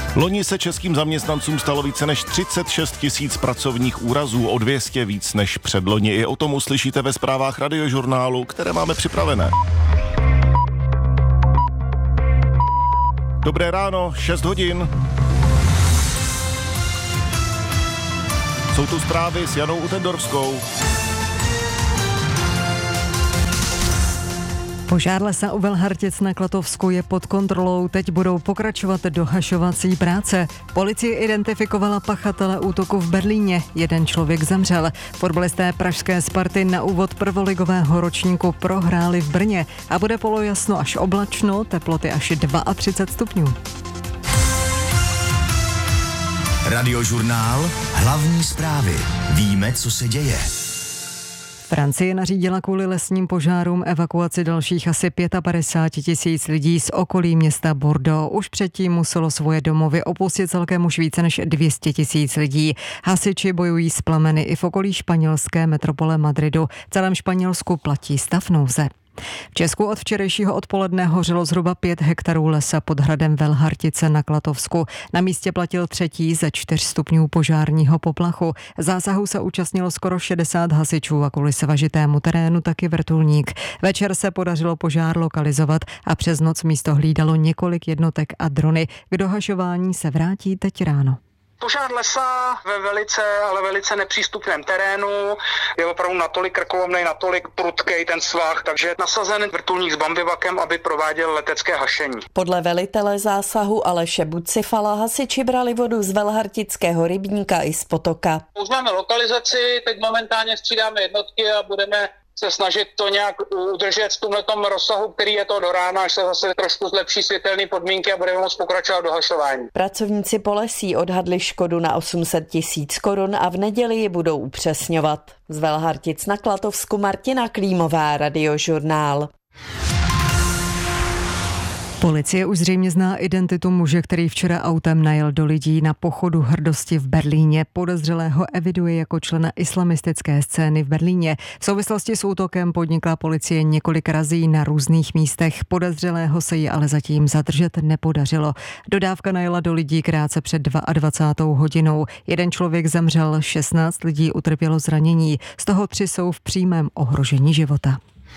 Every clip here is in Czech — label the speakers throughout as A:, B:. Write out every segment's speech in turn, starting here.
A: Loni se českým zaměstnancům stalo více než 36 000 pracovních úrazů, o 200 víc než předloni. I o tom uslyšíte ve zprávách Radiožurnálu, které máme připravené. Dobré ráno, 6 hodin. Jsou tu zprávy s Janou Utendorskou.
B: Požár lesa u Velhartic na Klatovsku je pod kontrolou, teď budou pokračovat dohašovací práce. Policie identifikovala pachatele útoku v Berlíně, jeden člověk zemřel. Fotbalisté pražské Sparty na úvod prvoligového ročníku prohráli v Brně a bude polojasno až oblačno, teploty až 32 stupňů.
C: Radiožurnál, hlavní zprávy. Víme, co se děje.
B: Francie nařídila kvůli lesním požárům evakuaci dalších asi 55 000 lidí z okolí města Bordeaux. Už předtím muselo svoje domovy opustit celkem už více než 200 000 lidí. Hasiči bojují s plameny i v okolí španělské metropole Madridu. V celém Španělsku platí stav nouze. V Česku od včerejšího odpoledne hořelo zhruba 5 hektarů lesa pod hradem Velhartice na Klatovsku. Na místě platil 3. ze 4 stupňů požárního poplachu. Zásahu se účastnilo skoro 60 hasičů a kvůli svažitému terénu taky vrtulník. Večer se podařilo požár lokalizovat a přes noc místo hlídalo několik jednotek a drony. K dohašování se vrátí teď ráno.
D: Požár lesa ve velice nepřístupném terénu, je opravdu natolik krkolomnej, natolik prudkej ten svah, takže je nasazen vrtulník s bambivakem, aby prováděl letecké hašení.
E: Podle velitele zásahu Aleše Bucifala hasiči brali vodu z Velhartického rybníka i z potoka.
D: Už máme lokalizaci, teď momentálně střídáme jednotky a budeme se snažit to nějak udržet v tomhletom rozsahu, který je to do rána, až se zase trošku zlepší světelné podmínky a budeme moct pokračovat do hašování.
E: Pracovníci Polesí odhadli škodu na 800 000 korun a v neděli ji budou upřesňovat. Z Velhartic na Klatovsku Martina Klímová, Radiožurnál.
B: Policie už zřejmě zná identitu muže, který včera autem najel do lidí na pochodu hrdosti v Berlíně. Podezřelého eviduje jako člena islamistické scény v Berlíně. V souvislosti s útokem podnikla policie několik razí na různých místech. Podezřelého se jí ale zatím zadržet nepodařilo. Dodávka najela do lidí krátce před 22. hodinou. Jeden člověk zemřel, 16 lidí utrpělo zranění. Z toho 3 jsou v přímém ohrožení života.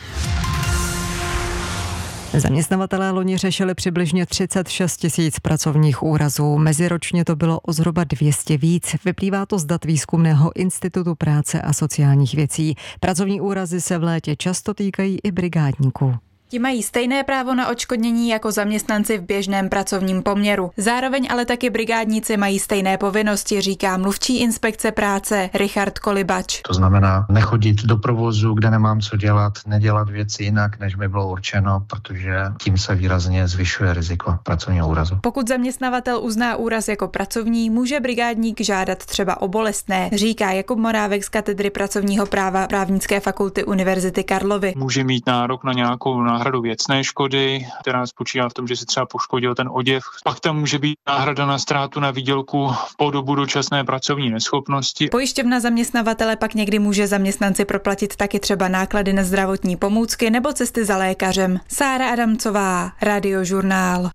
B: Zaměstnavatelé loni řešili přibližně 36 000 pracovních úrazů. Meziročně to bylo o zhruba 200 víc. Vyplývá to z dat Výzkumného institutu práce a sociálních věcí. Pracovní úrazy se v létě často týkají i brigádníků.
F: Ti mají stejné právo na odškodnění jako zaměstnanci v běžném pracovním poměru. Zároveň ale taky brigádníci mají stejné povinnosti, říká mluvčí inspekce práce Richard Kolibač.
G: To znamená nechodit do provozu, kde nemám co dělat, nedělat věci jinak, než mi bylo určeno, protože tím se výrazně zvyšuje riziko pracovního úrazu.
F: Pokud zaměstnavatel uzná úraz jako pracovní, může brigádník žádat třeba o bolestné, říká Jakub Morávek z katedry pracovního práva Právnické fakulty Univerzity Karlovy.
H: Může mít nárok na nějakou náhradu věcné škody, která spočívá v tom, že se třeba poškodil ten oděv. Pak tam může být náhrada na ztrátu na výdělku po dobu dočasné pracovní neschopnosti.
F: Pojišťovna zaměstnavatele pak někdy může zaměstnanci proplatit taky třeba náklady na zdravotní pomůcky nebo cesty za lékařem. Sára Adamcová, Radiožurnál.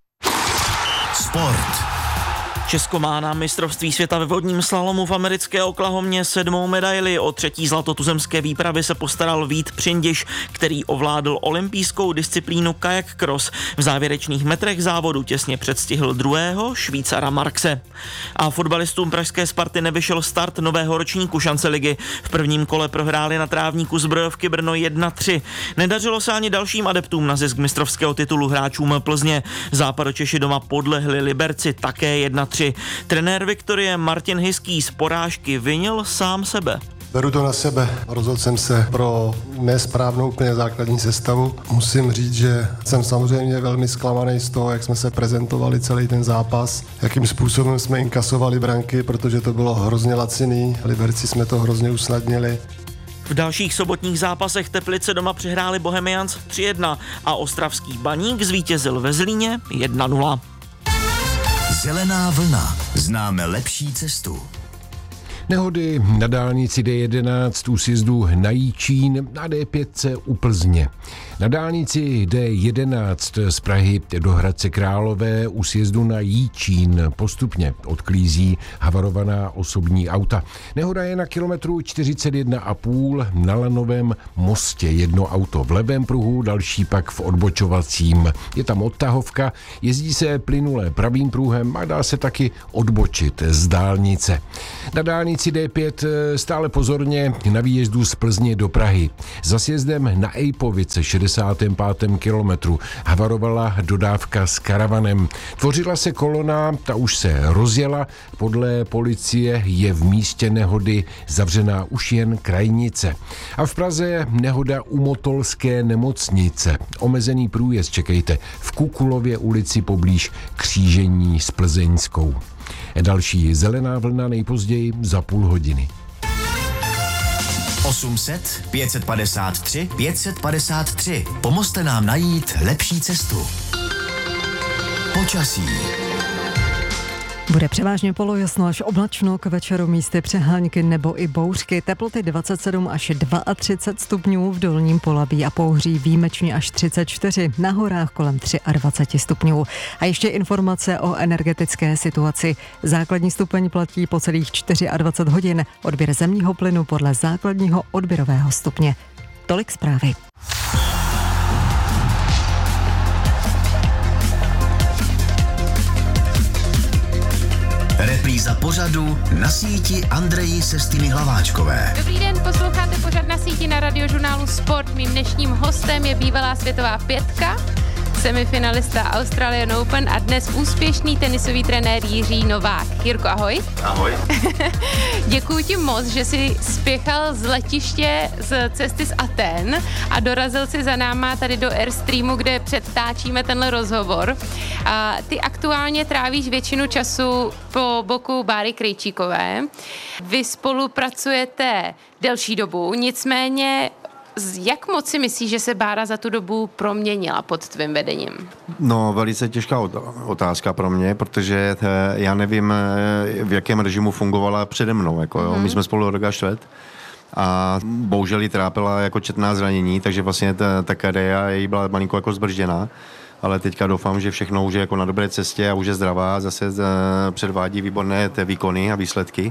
C: Sport.
I: Česko má na mistrovství světa ve vodním slalomu v americké Oklahomě 7. medaili. O 3. zlato tuzemské výpravy se postaral Vít Přindiš, který ovládl olympijskou disciplínu kajak cross. V závěrečných metrech závodu těsně předstihl druhého Švýcara Markse. A fotbalistům pražské Sparty nevyšel start nového ročníku šance ligy. V prvním kole prohráli na trávníku Zbrojovky Brno 1-3. Nedařilo se ani dalším adeptům na zisk mistrovského titulu hráčům Plzně. Západočeši doma podlehli Liberci také 1-3. Trenér Viktorie Martin Hyský z porážky vinil sám sebe.
J: Beru to na sebe. Rozhodl jsem se pro nesprávnou úplně základní sestavu. Musím říct, že jsem samozřejmě velmi zklamaný z toho, jak jsme se prezentovali celý ten zápas, jakým způsobem jsme inkasovali branky, protože to bylo hrozně laciný. Liberci jsme to hrozně usnadnili.
I: V dalších sobotních zápasech Teplice doma přehráli Bohemians 3-1 a ostravský Baník zvítězil ve Zlíně 1-0.
C: Zelená vlna. Známe lepší cestu.
K: Nehody na dálnici D11 u sjezdu na Jičín a D5 u Plzně. Na dálnici D11 z Prahy do Hradce Králové u sjezdu na Jičín postupně odklízí havarovaná osobní auta. Nehoda je na kilometru 41,5 na lanovém mostě. Jedno auto v levém pruhu, další pak v odbočovacím. Je tam odtahovka, jezdí se plynule pravým pruhem a dá se taky odbočit z dálnice. Na dálnici D5 stále pozorně na výjezdu z Plzně do Prahy. Za sjezdem na Ejpovice 65. kilometru havarovala dodávka s karavanem. Tvořila se kolona, ta už se rozjela. Podle policie je v místě nehody zavřená už jen krajnice. A v Praze nehoda u Motolské nemocnice. Omezený průjezd čekejte v Kukulově ulici poblíž křížení s Plzeňskou. Další zelená vlna nejpozději za půl hodiny.
C: 800 553 553. Pomozte nám najít lepší cestu. Počasí.
B: Bude převážně polojasno až oblačno, k večeru místy přehánky nebo i bouřky. Teploty 27 až 32 stupňů, v Dolním Polabí a Pouhří výjimečně až 34, na horách kolem 23 stupňů. A ještě informace o energetické situaci. Základní stupeň platí po celých 24 hodin. Odběr zemního plynu podle základního odběrového stupně. Tolik zprávy.
C: Repríza pořadu Na síti Andreji Sestiny Hlaváčkové.
L: Dobrý den, posloucháte pořad Na síti na radiožurnálu Sport. Mým dnešním hostem je bývalá světová pětka, semifinalista Australian Open a dnes úspěšný tenisový trenér Jiří Novák. Jirko, ahoj.
M: Ahoj.
L: Děkuji ti moc, že jsi spěchal z letiště z cesty z Aten a dorazil si za náma tady do Airstreamu, kde předtáčíme tenhle rozhovor. A ty aktuálně trávíš většinu času po boku Báry Krejčíkové. Vy spolupracujete delší dobu, nicméně jak moc si myslíš, že se Bára za tu dobu proměnila pod tvým vedením?
M: No, velice těžká otázka pro mě, protože já nevím, v jakém režimu fungovala přede mnou. Jako, jo. My jsme spolu rok a čtvrt a bohužel jí trápila jako četná zranění, takže vlastně ta kariéra jí byla malinko jako zbržděná. Ale teďka doufám, že všechno už je jako na dobré cestě a už je zdravá, zase předvádí výborné výkony a výsledky.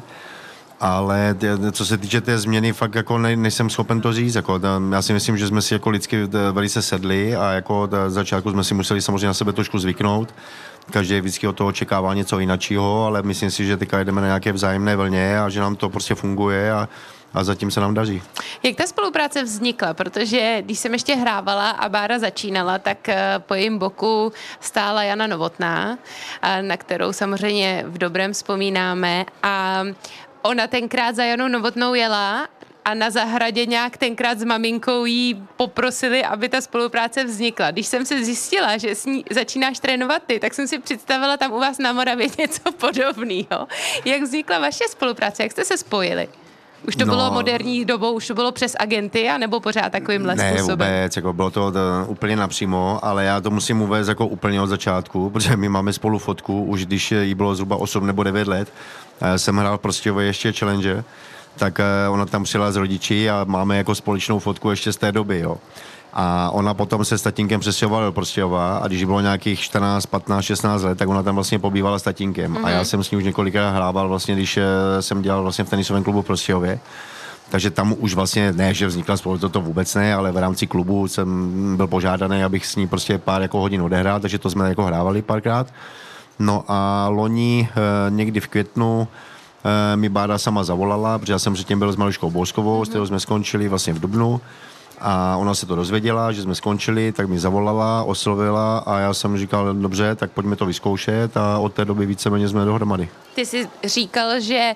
M: Ale co se týče té změny, fakt jako nejsem schopen to říct. Jako, já si myslím, že jsme si jako lidsky velice sedli a jako začátku jsme si museli samozřejmě na sebe trošku zvyknout. Každý vždycky od toho očekává něco jiného, ale myslím si, že teďka jdeme na nějaké vzájemné vlně a že nám to prostě funguje a zatím se nám daří.
L: Jak ta spolupráce vznikla? Protože když jsem ještě hrávala a Bára začínala, tak po jejím boku stála Jana Novotná, na kterou samozřejmě v dobrém vzpomínáme, a ona tenkrát za Janou Novotnou jela a na zahradě nějak tenkrát s maminkou jí poprosili, aby ta spolupráce vznikla. Když jsem se zjistila, že s ní začínáš trénovat ty, tak jsem si představila tam u vás na Moravě něco podobného. Jak vznikla vaše spolupráce? Jak jste se spojili? Už to bylo moderní dobou, už to bylo přes agenty, anebo pořád takovýmhle způsobem?
M: Ne, vůbec, jako bylo to úplně napřímo, ale já to musím uvést jako úplně od začátku, protože my máme spolu fotku, už když jí bylo zhruba 8 nebo 9 let, jsem hrál v Prostějově ještě Challenger, tak ona tam přijela s rodiči a máme jako společnou fotku ještě z té doby, jo. A ona potom se s tatínkem přestěhovala do Prostějova a když bylo nějakých 14, 15, 16 let, tak ona tam vlastně pobývala s tatínkem. A já jsem s ní už několikrát hrával vlastně, když jsem dělal vlastně v tenisovém klubu v Prostějově. Takže tam už vlastně, ne, že vznikla spolu, to vůbec ne, ale v rámci klubu jsem byl požádaný, abych s ní prostě pár jako hodin odehrál, takže to jsme jako hrávali párkrát. No a loni někdy v květnu mi Bára sama zavolala, protože já jsem předtím byl s Maruškou Bouskovou, s kterou jsme skončili vlastně v dubnu. A ona se to dozvěděla, že jsme skončili, tak mi zavolala, oslovila a já jsem říkal, dobře, tak pojďme to vyzkoušet a od té doby víceméně jsme dohromady.
L: Ty jsi říkal, že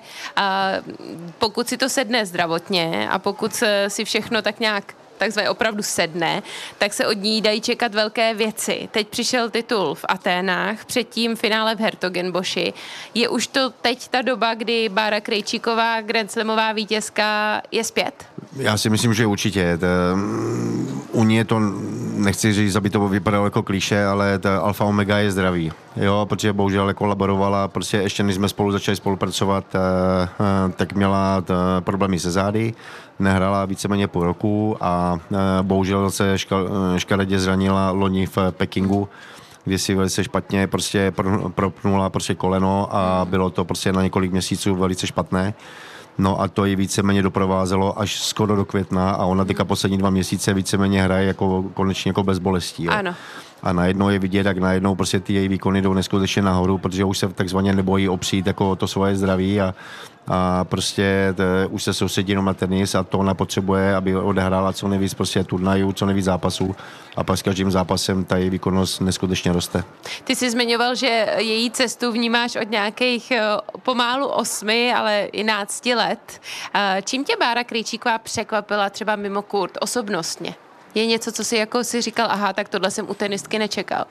L: pokud si to sedne zdravotně a pokud si všechno tak nějak takzvaně opravdu sedne, tak se od ní dají čekat velké věci. Teď přišel titul v Aténách, předtím finále v Hertogenboši. Je už to teď ta doba, kdy Bára Krejčíková, grandslamová vítězka, je zpět?
M: Já si myslím, že určitě. U ní je to nechci říct, aby to vypadalo jako klišé, ale ta alfa omega je zdraví. Jo, protože bohužel jako laborovala, prostě ještě než jsme spolu začali spolupracovat, tak měla problémy se zády, nehrála víceméně půl roku a bohužel se škaredě zranila loni v Pekingu, kdy si velice špatně prostě propnula prostě koleno a bylo to prostě na několik měsíců velice špatné. No a to ji víceméně doprovázelo až skoro do května a ona teďka poslední 2 měsíce víceméně hraje jako konečně jako bez bolestí. Jo.
L: Ano.
M: A najednou je vidět, jak najednou prostě ty její výkony jdou neskutečně nahoru, protože už se takzvaně nebojí opřít jako to svoje zdraví a prostě už se soustředí jenom na tenis a to ona potřebuje, aby odehrála co nejvíc prostě turnajů, co nejvíc zápasů a pak s každým zápasem ta její výkonnost neskutečně roste.
L: Ty jsi zmiňoval, že její cestu vnímáš od nějakých pomálu 8, ale 11 let. Čím tě Bára Krejčíková překvapila třeba mimo kurt osobnostně? Je něco, co si jako si říkal, aha, tak tohle jsem u tenistky nečekal?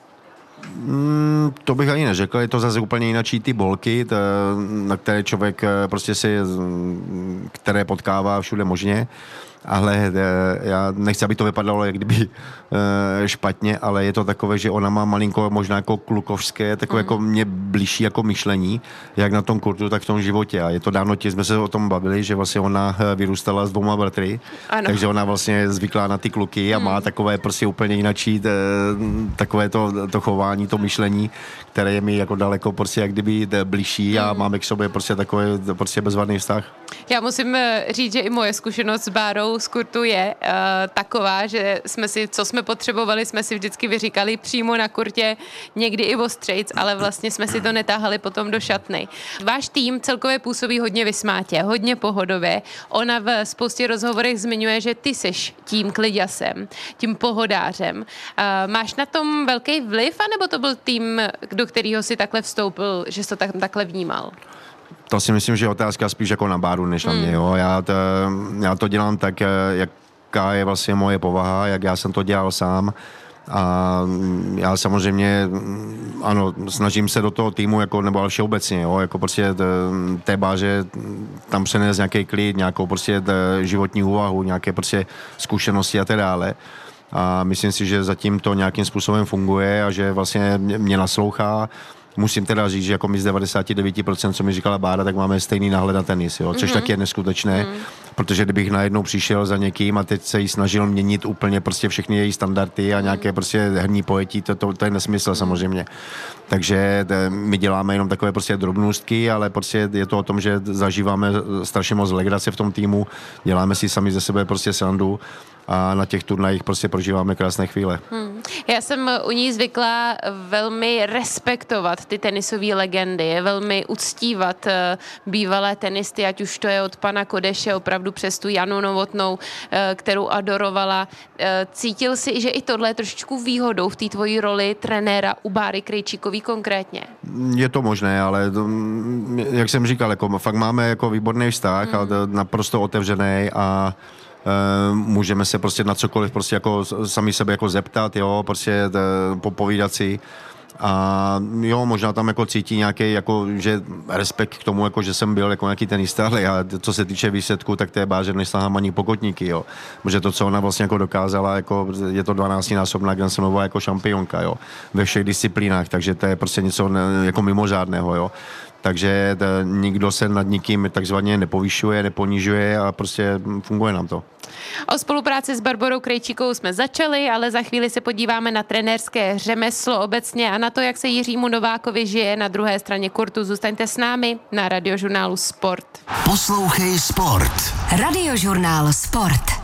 M: To bych ani neřekl, je to zase úplně jinačí ty bolky, na které člověk prostě které potkává všude možně. Ale já nechci, aby to vypadalo jak kdyby špatně, ale je to takové, že ona má malinko možná jako klukovské, takové jako mě blížší jako myšlení, jak na tom kurtu, tak v tom životě. A je to dávno, jsme se o tom bavili, že vlastně ona vyrůstala s 2 bratry, takže ona vlastně je zvyklá na ty kluky a má takové prostě úplně jinačí takové to chování, to myšlení, které je mi jako daleko prostě jak kdyby blížší a máme k sobě prostě takový prostě bezvadný vztah.
L: Já musím říct, že i moje zkušenost s Bárou z kurtu je taková, že co jsme potřebovali, jsme si vždycky vyříkali přímo na kurtě, někdy i ostřejc, ale vlastně jsme si to netáhali potom do šatny. Váš tým celkově působí hodně vysmátě, hodně pohodově. Ona v spoustě rozhovorech zmiňuje, že ty seš tím kliďasem, tím pohodářem. Máš na tom velký vliv, anebo to byl tým, do kterého si takhle vstoupil, že jsi to takhle vnímal?
M: To si myslím, že je otázka spíš jako na Báru, než na mě. Jo. Já to dělám tak, jaká je vlastně moje povaha, jak já jsem to dělal sám. A já samozřejmě, ano, snažím se do toho týmu, jako, nebo ale všeobecně, jo, jako prostě té Báře tam přenést nějaký klid, nějakou prostě životní úvahu, nějaké prostě zkušenosti a tak dále. A myslím si, že zatím to nějakým způsobem funguje a že vlastně mě naslouchá. Musím teda říct, že jako my z 99%, co mi říkala Bára, tak máme stejný náhled na tenis, jo? Což taky je neskutečné, protože kdybych najednou přišel za někým a teď se jí snažil měnit úplně prostě všechny její standardy a nějaké prostě herní pojetí, to je nesmysl samozřejmě. Takže my děláme jenom takové prostě drobnůstky, ale prostě je to o tom, že zažíváme strašně moc legrace v tom týmu, děláme si sami ze sebe prostě srandu a na těch turnajích prostě prožíváme krásné chvíle.
L: Já jsem u ní zvykla velmi respektovat ty tenisové legendy, velmi uctívat bývalé tenisty, ať už to je od pana Kodeše opravdu přes tu Janu Novotnou, kterou adorovala. Cítil jsi, že i tohle je trošičku výhodou v té tvojí roli trenéra u Báry Krejčíkový konkrétně?
M: Je to možné, ale jak jsem říkal, jako fakt máme jako výborný vztah a naprosto otevřený a můžeme se prostě na cokoliv prostě jako sami sebe jako zeptat, jo, prostě popovídat si a jo, možná tam jako cítí nějaký jako, že respekt k tomu, jako, že jsem byl jako nějaký tenista, ale já, co se týče výsledku, tak té Báře nesláhám ani pokotníky, jo, protože to, co ona vlastně jako dokázala, jako je to 12násobná Grand Slamová jako šampionka, jo, ve všech disciplínách, takže to je prostě něco jako mimořádného, jo. Takže nikdo se nad nikým takzvaně nepovyšuje, neponižuje a prostě funguje nám to.
L: O spolupráci s Barborou Krejčíkovou jsme začali, ale za chvíli se podíváme na trenérské řemeslo obecně a na to, jak se Jiřímu Novákovi žije na druhé straně kurtu. Zůstaňte s námi na Radiožurnálu Sport.
C: Poslouchej Sport.
N: Radiožurnál Sport.